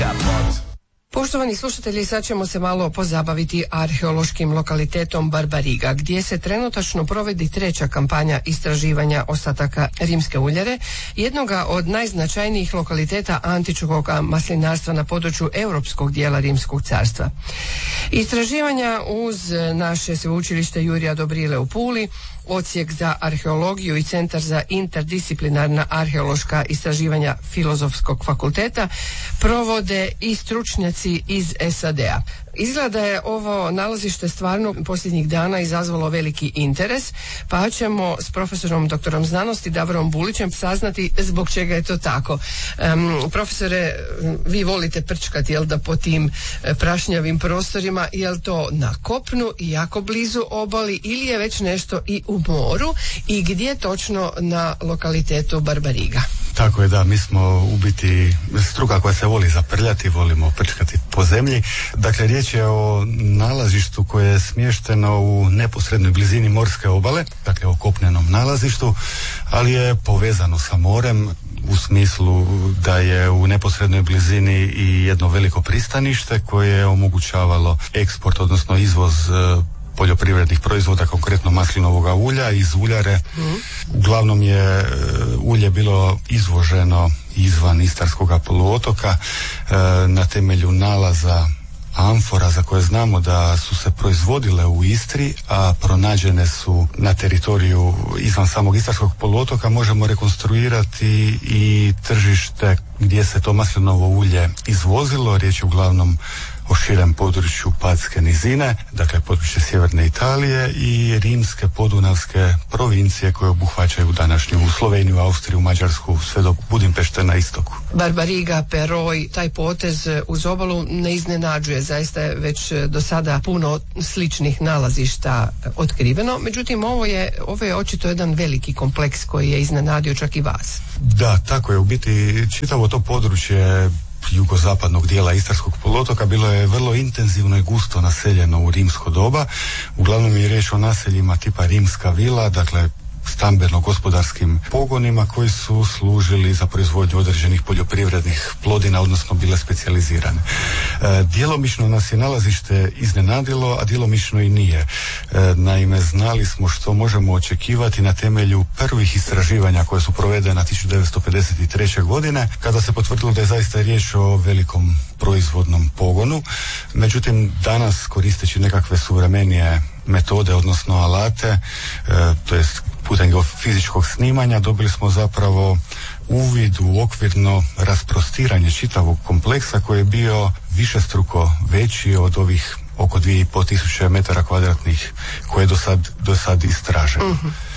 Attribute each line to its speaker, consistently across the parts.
Speaker 1: kapot.
Speaker 2: Poštovani slušatelji, sad ćemo se malo pozabaviti arheološkim lokalitetom Barbariga, gdje se trenutačno provodi treća kampanja istraživanja ostataka rimske uljare, jednoga od najznačajnijih lokaliteta antičkog maslinarstva na području europskog dijela Rimskog carstva. Istraživanja uz naše sveučilište Jurija Dobrile u Puli, Odsjek za arheologiju i Centar za interdisciplinarna arheološka istraživanja Filozofskog fakulteta provode i stručnjaci iz SAD-a. Izgleda je ovo nalazište stvarno posljednjih dana izazvalo veliki interes, pa ćemo s profesorom doktorom znanosti Davorom Bulićem saznati zbog čega je to tako. Profesore, vi volite prčkati, jel da, po tim prašnjavim prostorima, jel to na kopnu i jako blizu obali ili je već nešto i u moru i gdje točno na lokalitetu Barbariga?
Speaker 3: Tako je, da, mi smo u biti struka koja se voli zaprljati, volimo prčkati po zemlji. Dakle, riječ je o nalazištu koje je smješteno u neposrednoj blizini morske obale, dakle o kopnenom nalazištu, ali je povezano sa morem u smislu da je u neposrednoj blizini i jedno veliko pristanište koje je omogućavalo eksport, odnosno izvoz poljoprivrednih proizvoda, konkretno maslinovog ulja iz uljare. Uglavnom je ulje bilo izvoženo izvan Istarskog poluotoka na temelju nalaza amfora za koje znamo da su se proizvodile u Istri, a pronađene su na teritoriju izvan samog Istarskog poluotoka. Možemo rekonstruirati i tržište gdje se to maslinovo ulje izvozilo. Riječ je uglavnom o širem području Padske nizine, dakle područje sjeverne Italije i rimske podunavske provincije koje obuhvaćaju današnju Sloveniju, Austriju, Mađarsku, sve do Budimpešte na istoku.
Speaker 2: Barbariga, Peroj, taj potez uz obalu ne iznenađuje, zaista je već do sada puno sličnih nalazišta otkriveno, međutim ovo je očito jedan veliki kompleks koji je iznenadio čak i vas.
Speaker 3: Da, tako je, u biti čitavo to područje jugozapadnog dijela Istarskog poluotoka bilo je vrlo intenzivno i gusto naseljeno u rimsko doba. Uglavnom je riječ o naseljima tipa rimska vila, dakle stambeno-gospodarskim pogonima koji su služili za proizvodnju određenih poljoprivrednih plodina, odnosno bile specijalizirane. Djelomično nas je nalazište iznenadilo, a djelomično i nije. Naime, znali smo što možemo očekivati na temelju prvih istraživanja koje su provedena 1953. godine, kada se potvrdilo da je zaista riječ o velikom proizvodnom pogonu. Međutim, danas koristeći nekakve suvremenije metode, odnosno alate, to jest putem geofizičkog snimanja, dobili smo zapravo uvid u okvirno rasprostiranje čitavog kompleksa koji je bio višestruko veći od ovih oko 2500 metara kvadratnih koje je do sad istraženo.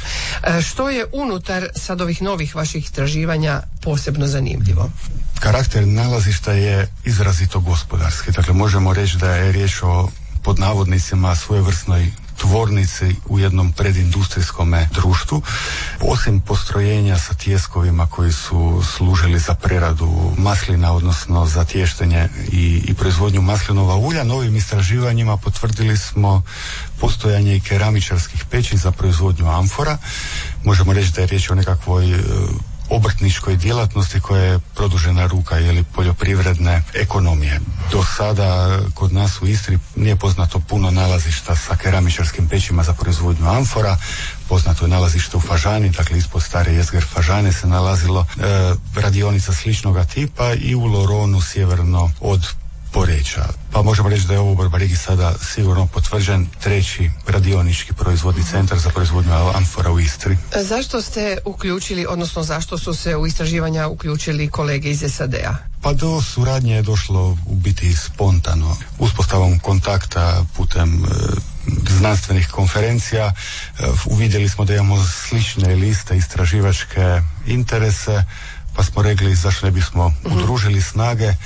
Speaker 2: Što je unutar sad ovih novih vaših istraživanja posebno zanimljivo?
Speaker 3: Karakter nalazišta je izrazito gospodarski. Dakle, možemo reći da je riječ o, pod navodnicima, svojevrsnoj tvornici u jednom predindustrijskom društvu. Osim postrojenja sa tijeskovima koji su služili za preradu maslina, odnosno za tještenje i proizvodnju maslinova ulja, novim istraživanjima potvrdili smo postojanje i keramičarskih peći za proizvodnju amfora. Možemo reći da je riječ o nekakvoj obrtničkoj djelatnosti koja je produžena ruka ili poljoprivredne ekonomije. Do sada kod nas u Istri nije poznato puno nalazišta sa keramičarskim pećima za proizvodnju amfora. Poznato je nalazište u Fažani, dakle ispod stare jezgre Fažane se nalazilo radionica sličnoga tipa i u Loronu sjeverno od Poreča. Pa možemo reći da je ovo u Barbarigi sada sigurno potvrđen treći radionički proizvodni centar za proizvodnju amfora u Istri.
Speaker 2: Zašto ste uključili, odnosno zašto su se u istraživanja uključili kolege iz SAD-a?
Speaker 3: Pa do suradnje je došlo u biti spontano. Uspostavom kontakta putem znanstvenih konferencija uvidjeli smo da imamo slične liste istraživačke interese, pa smo rekli zašto ne bismo udružili snage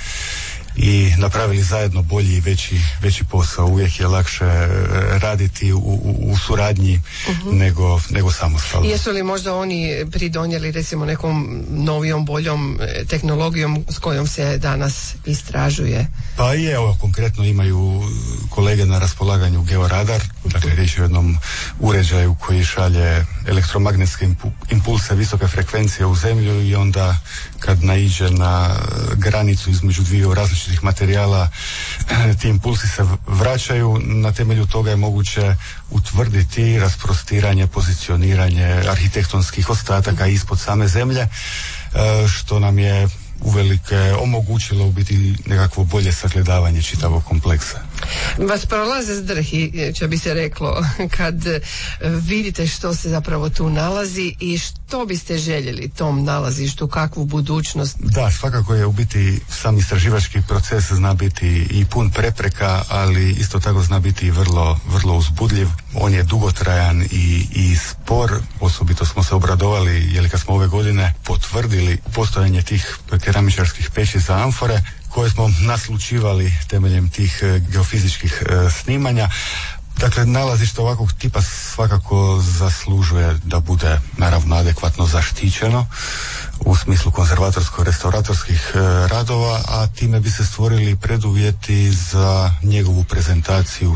Speaker 3: i napravili zajedno bolji i veći posao. Uvijek je lakše raditi u suradnji nego samostalno.
Speaker 2: Jesu li možda oni pridonijeli recimo nekom novijom, boljom tehnologijom s kojom se danas istražuje?
Speaker 3: Pa i evo, konkretno imaju kolege na raspolaganju georadar Dakle, riječ je o jednom uređaju koji šalje elektromagnetske impulse visoke frekvencije u zemlju i onda kad naiđe na granicu između dviju različitih materijala, ti impulsi se vraćaju. Na temelju toga je moguće utvrditi rasprostiranje, pozicioniranje arhitektonskih ostataka ispod same zemlje, što nam je uvelike omogućilo u biti nekakvo bolje sagledavanje čitavog kompleksa.
Speaker 2: Vas prolaze zdrhi, će bi se reklo, kad vidite što se zapravo tu nalazi i što biste željeli tom nalazištu, kakvu budućnost?
Speaker 3: Da, svakako je u biti sam istraživački proces zna biti i pun prepreka, ali isto tako zna biti i vrlo uzbudljiv. On je dugotrajan i spor, osobito smo se obradovali jer kad smo ove godine potvrdili postojanje tih keramičarskih peći za amfore koje smo naslučivali temeljem tih geofizičkih snimanja. Dakle, nalazište ovakvog tipa svakako zaslužuje da bude naravno adekvatno zaštićeno u smislu konzervatorsko-restauratorskih radova, a time bi se stvorili preduvjeti za njegovu prezentaciju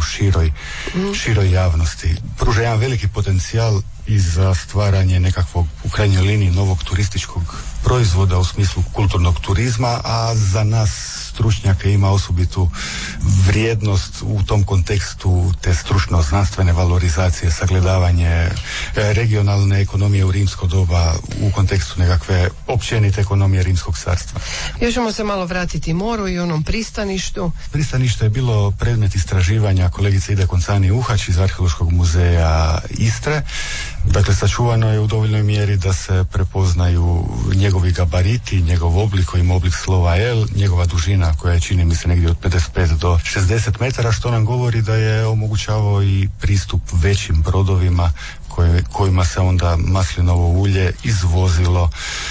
Speaker 3: široj javnosti. Pruža jedan veliki potencijal i za stvaranje nekakvog, u krajnjoj liniji, novog turističkog proizvoda u smislu kulturnog turizma, a za nas stručnjake ima osobitu vrijednost u tom kontekstu te stručno-znanstvene valorizacije, sagledavanje regionalne ekonomije u rimsko doba u kontekstu nekakve općenite ekonomije Rimskog carstva.
Speaker 2: Još ćemo se malo vratiti moru i onom pristaništu.
Speaker 3: Pristanište je bilo predmet istraživanja kolegice Ide Koncani Uhać iz Arheološkog muzeja Istre. Dakle, sačuvano je u dovoljnoj mjeri da se prepoznaju njegovi gabariti, njegov oblik koji ima oblik slova L, njegova dužina koja je, čini mi se, negdje od 55 do 60 metara, što nam govori da je omogućavao i pristup većim brodovima kojima se onda maslinovo ulje izvozilo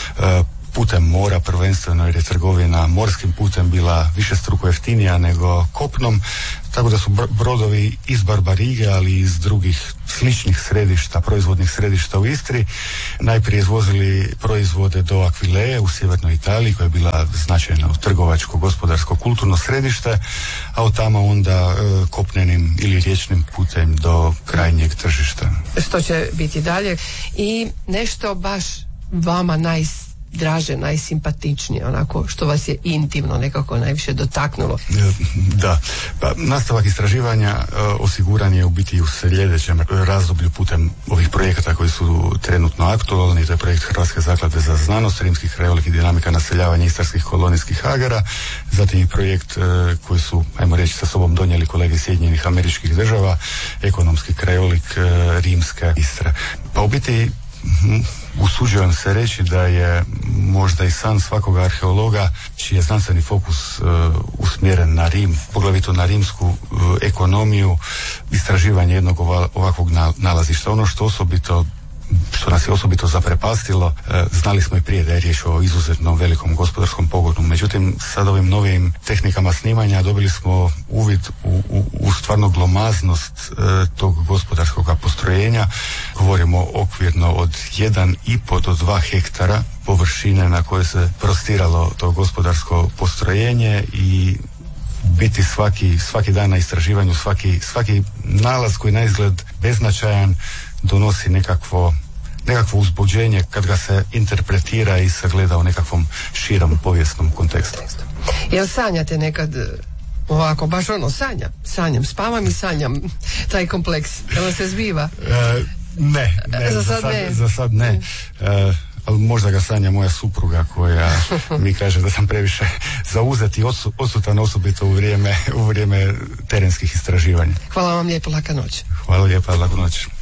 Speaker 3: putem mora, prvenstveno jer je trgovina morskim putem bila višestruko jeftinija nego kopnom, tako da su brodovi iz Barbarige, ali i iz drugih sličnih središta, proizvodnih središta u Istri, najprije izvozili proizvode do Akvileje u sjevernoj Italiji, koja je bila značajno trgovačko, gospodarsko, kulturno središte, a od tamo onda kopnenim ili riječnim putem do krajnjeg tržišta.
Speaker 2: Što će biti dalje? I nešto baš vama najdraže, najsimpatičnije, onako što vas je intimno nekako najviše dotaknulo?
Speaker 3: Da, pa nastavak istraživanja osiguran je u biti u sljedećem razdoblju putem ovih projekata koji su trenutno aktualni. To je projekt Hrvatske zaklade za znanost, rimski krajolik i dinamika naseljavanja istarskih kolonijskih agara, zatim i projekt koji su, ajmo reći, sa sobom donijeli kolege Sjedinjenih Američkih Država, ekonomski krajolik rimske Istre. Pa u biti usuđujem se reći da je možda i san svakog arheologa čiji je znanstveni fokus usmjeren na Rim, poglavito na rimsku ekonomiju, istraživanje jednog ovakvog nalazišta. Ono što nas je osobito zaprepastilo, znali smo i prije da je riječ o izuzetno velikom gospodarskom pogonu. Međutim, sad ovim novim tehnikama snimanja dobili smo uvid u stvarno glomaznost tog gospodarskog postrojenja. Govorimo okvirno od 1,5 do 2 hektara površine na koje se prostiralo to gospodarsko postrojenje i biti svaki dan na istraživanju, svaki nalaz koji na izgled beznačajan donosi nekakvo uzbuđenje kad ga se interpretira i sagleda u nekakvom širom povijesnom kontekstu.
Speaker 2: Jel sanjate nekad ovako, baš sanjam, spavam i sanjam taj kompleks, jel vam se zbiva?
Speaker 3: Ne, za sad ne. Ali možda ga sanja moja supruga koja mi kaže da sam previše zauzet i odsutan, osobito u vrijeme terenskih istraživanja.
Speaker 2: Hvala vam lijepo, laka noć.
Speaker 3: Hvala lijepa, laku noć.